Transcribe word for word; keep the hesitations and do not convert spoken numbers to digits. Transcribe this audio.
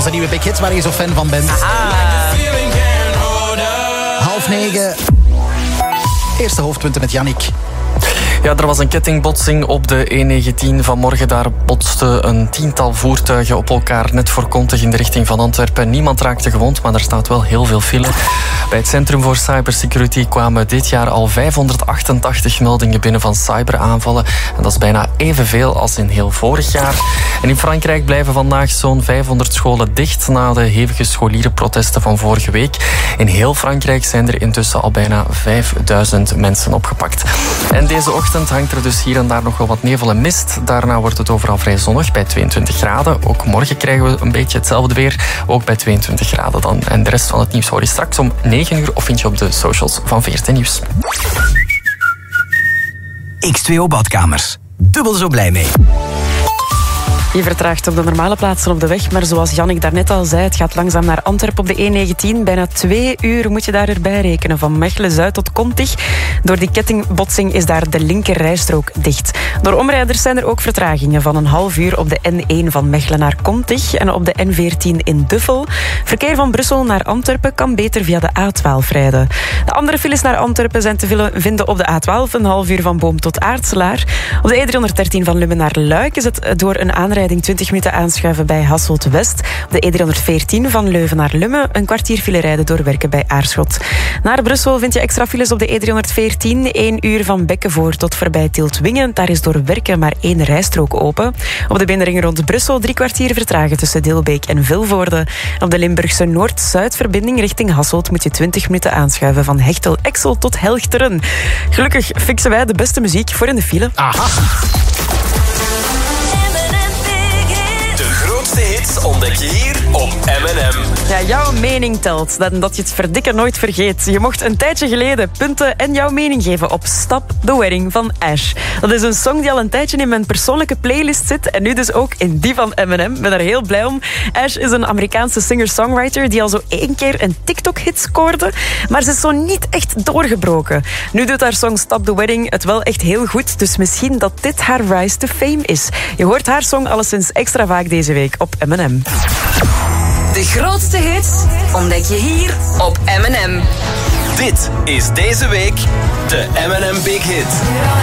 onze nieuwe Big Hits waar je zo fan van bent. Aha. Half negen. Eerste hoofdpunten met Yannick. Ja, er was een kettingbotsing op de E negentien vanmorgen. Daar botsten een tiental voertuigen op elkaar net voor Kontig in de richting van Antwerpen. Niemand raakte gewond, maar er staat wel heel veel file. Bij het Centrum voor Cybersecurity kwamen dit jaar al vijfhonderdachtentachtig meldingen binnen van cyberaanvallen. En dat is bijna evenveel als in heel vorig jaar. En in Frankrijk blijven vandaag zo'n vijfhonderd scholen dicht na de hevige scholierenprotesten van vorige week. In heel Frankrijk zijn er intussen al bijna vijfduizend mensen opgepakt. En deze ochtend hangt er dus hier en daar nog wel wat nevel en mist. Daarna wordt het overal vrij zonnig bij tweeëntwintig graden. Ook morgen krijgen we een beetje hetzelfde weer. Ook bij tweeëntwintig graden dan. En de rest van het nieuws hoor je straks om negen uur of vind je op de socials van V R T Nieuws. X twee O Badkamers. Dubbel zo blij mee. Je vertraagt op de normale plaatsen op de weg, maar zoals Jannik daarnet al zei, het gaat langzaam naar Antwerpen op de E negentien. Bijna twee uur moet je daar erbij rekenen, van Mechelen-Zuid tot Kontig. Door die kettingbotsing is daar de linker rijstrook dicht. Door omrijders zijn er ook vertragingen van een half uur op de N één van Mechelen naar Kontig en op de N veertien in Duffel. Verkeer van Brussel naar Antwerpen kan beter via de A twaalf rijden. De andere files naar Antwerpen zijn te vinden op de A twaalf, een half uur van Boom tot Aartselaar. Op de E driehonderddertien van Lummen naar Luik is het door een aanrijding twintig minuten aanschuiven bij Hasselt-West. Op de E driehonderdveertien van Leuven naar Lummen een kwartier file rijden door Werken bij Aarschot. Naar Brussel vind je extra files op de E driehonderdveertien. één uur van Bekkenvoort tot voorbij Tieltwingen. Daar is door Werken maar één rijstrook open. Op de binnenring rond Brussel drie kwartier vertragen tussen Dilbeek en Vilvoorde. Op de Limburgse Noord-Zuid-verbinding richting Hasselt moet je twintig minuten aanschuiven van Hechtel-Exel tot Helchteren. Gelukkig fixen wij de beste muziek voor in de file. Aha. Ontdek je hier op M en M. Ja, jouw mening telt. Dat, dat je het verdikken nooit vergeet. Je mocht een tijdje geleden punten en jouw mening geven op Stop the Wedding van Ash. Dat is een song die al een tijdje in mijn persoonlijke playlist zit en nu dus ook in die van M en M. Ik ben daar heel blij om. Ash is een Amerikaanse singer-songwriter die al zo één keer een TikTok-hit scoorde, maar ze is zo niet echt doorgebroken. Nu doet haar song Stop the Wedding het wel echt heel goed, dus misschien dat dit haar rise to fame is. Je hoort haar song alleszins extra vaak deze week op M en M. De grootste hits ontdek je hier op M en M. Dit is deze week de M en M Big Hit.